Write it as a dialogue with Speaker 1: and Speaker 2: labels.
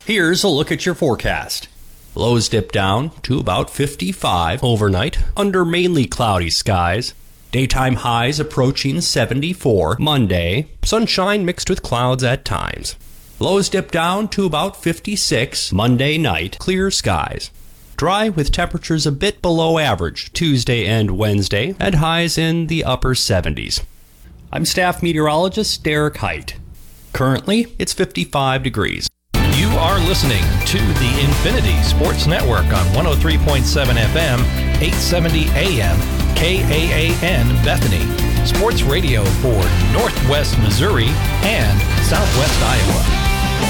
Speaker 1: Here's a look at your forecast. Lows dip down to about 55 overnight under mainly cloudy skies. Daytime highs approaching 74 Monday. Sunshine mixed with clouds at times. Lows dip down to about 56 Monday night. Clear skies. Dry with temperatures a bit below average Tuesday and Wednesday and highs in the upper 70s. I'm staff meteorologist Derek Height. Currently, it's 55 degrees.
Speaker 2: You are listening to the Infinity Sports Network on 103.7 FM, 870 AM, KAAN Bethany. Sports radio for Northwest Missouri and Southwest Iowa.